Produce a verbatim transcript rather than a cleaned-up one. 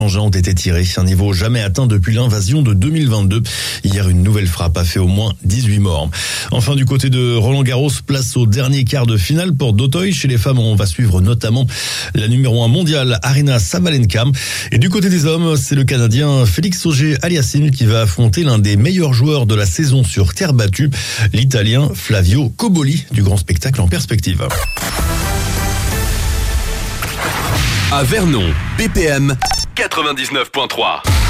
engins ont été tirés, un niveau jamais atteint depuis l'invasion de deux mille vingt-deux. Hier, une nouvelle frappe a fait au moins dix-huit morts. Enfin, du côté de Roland-Garros, place au dernier quart de finale pour d'Auteuil. Chez les femmes, on va suivre notamment la numéro un mondiale, Aryna Sabalenka. Et du côté des hommes, c'est le Canadien Félix Auger-Aliassime qui va affronter l'un des meilleurs joueurs de la saison sur terre battue, l'Italien Flavio Cobolli, du grand spectacle en perspective. À Vernon, B P M quatre-vingt-dix-neuf point trois.